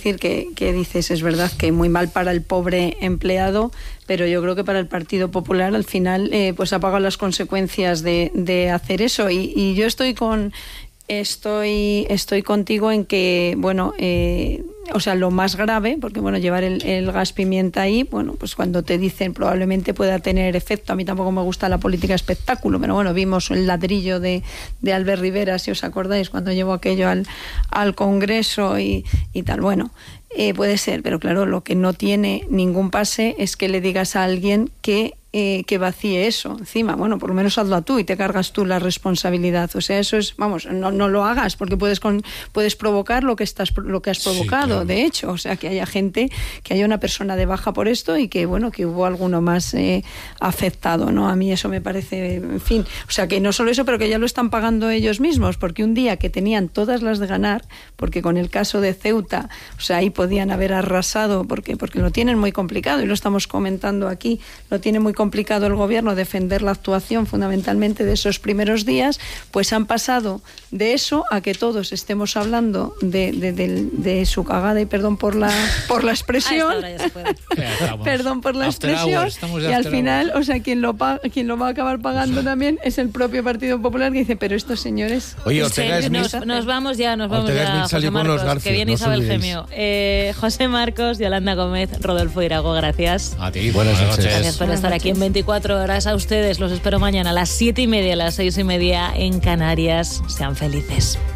decir que dices, es verdad que muy mal para el pobre empleado, pero yo creo que para el Partido Popular al final pues ha pagado las consecuencias de hacer eso. Y yo estoy contigo en que, bueno, o sea, lo más grave, porque bueno, llevar el gas pimienta ahí, bueno, pues cuando te dicen probablemente pueda tener efecto. A mí tampoco me gusta la política espectáculo, pero bueno, vimos el ladrillo de Albert Rivera, si os acordáis, cuando llevó aquello al Congreso y tal. Bueno, puede ser, pero claro, lo que no tiene ningún pase es que le digas a alguien que vacíe eso encima. Bueno, por lo menos hazlo tú y te cargas tú la responsabilidad. O sea, eso es, vamos, no lo hagas, porque puedes provocar lo que has provocado, sí, claro. De hecho, o sea, que haya gente, que haya una persona de baja por esto y que, bueno, que hubo alguno más afectado, ¿no? A mí eso me parece, en fin, o sea, que no solo eso, pero que ya lo están pagando ellos mismos, porque un día que tenían todas las de ganar, porque con el caso de Ceuta, o sea, ahí podían haber arrasado, porque lo tienen muy complicado, y lo estamos comentando aquí, lo tiene muy complicado el gobierno defender la actuación fundamentalmente de esos primeros días, pues han pasado de eso a que todos estemos hablando de su cagada, y perdón por la expresión, perdón por la expresión, y al final, o sea, quien lo va a acabar pagando también es el propio Partido Popular, que dice, pero estos señores... Oye, Ortega nos vamos ya, José Marcos, que viene Isabel Gemio. José Marcos, Yolanda Gómez, Rodolfo Irago, gracias. A ti, buenas noches. Gracias por estar aquí en 24 horas. A ustedes los espero mañana a las 7:30, a las 6:30 en Canarias. Sean felices.